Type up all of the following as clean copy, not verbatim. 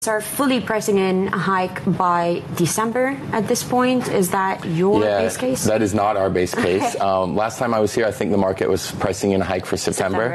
are fully pricing in a hike by December at this point. Is that your base case? That is not our base case. Last time I was here, I think the market was pricing in a hike for September.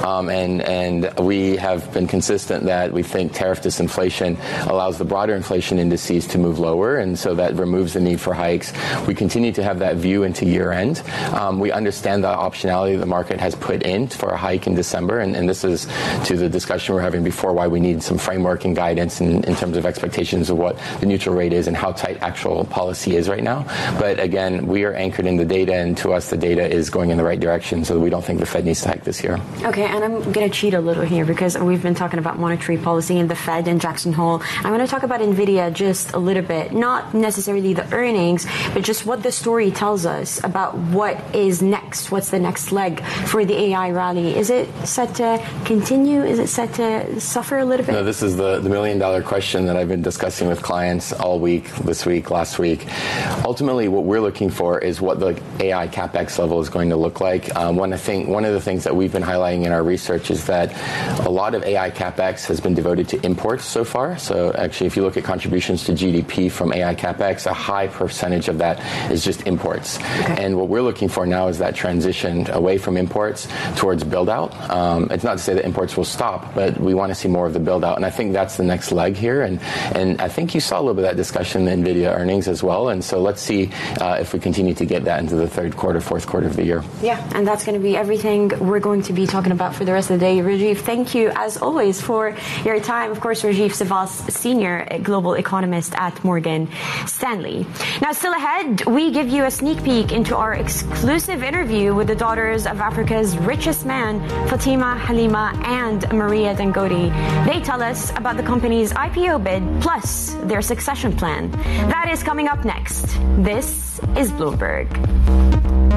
And we have been consistent that we think tariff disinflation allows the broader inflation indices to move lower, and so that removes the need for hikes. We continue to have that view into year end. We understand the optionality the market has put in for a hike in December, and this is to the discussion we're having before, why we need some framework and guidance in terms of expectations of what the neutral rate is and how tight actual policy is right now. But again, we are anchored in the data, and to us the data is going in the right direction, so we don't think the Fed needs to hike this year. Okay, and I'm going to cheat a little here because we've been talking about monetary policy and the Fed and Jackson Hole. I'm going to talk about NVIDIA just a little bit, not necessarily the earnings, but just what the story tells us about what is next, what's the next leg for the AI rally. Is it set to continue? Is it set to suffer a little bit? No, this is the million-dollar question that I've been discussing with clients all week, this week, last week. Ultimately, what we're looking for is what the AI CapEx level is going to look like. One of the things that we've been highlighting in our research is that a lot of AI CapEx has been devoted to imports so far. So actually, if you look at contributions to GDP from AI CapEx, a high percentage of that is just imports. Okay. And what we're looking for now is that transition away from imports towards build-out. It's not to say that imports will stop, but we want to see more of the build-out. And I think that's the next leg here. And I think you saw a little bit of that discussion in NVIDIA earnings as well. And so let's see if we continue to get that into the third quarter, fourth quarter of the year. Yeah, and that's going to be everything we're going to be talking about for the rest of the day. Rajiv, thank you as always for your time. Of course, Rajiv Savas, Senior Global Economist at Morgan Stanley. Now, still ahead, we give you a sneak peek into our exclusive interview with the daughters of Africa's richest man, Fatima, Halima, and Maria Dangote. They tell us about the company's IPO bid, plus their succession plan. That is coming up next. This is Bloomberg.